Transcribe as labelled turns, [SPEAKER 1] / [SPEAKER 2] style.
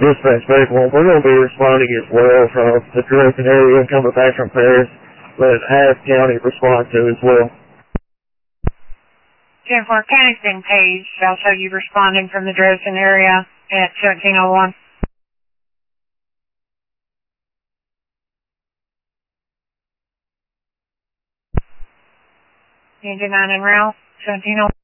[SPEAKER 1] Dispatch vehicle. We're going to be responding as well from the Dresden area coming back from Paris, but Hays County respond to as well.
[SPEAKER 2] 10-4 Connecting page. I'll show you responding from the Dresden area at 1701. Engine 9 en route, 1701.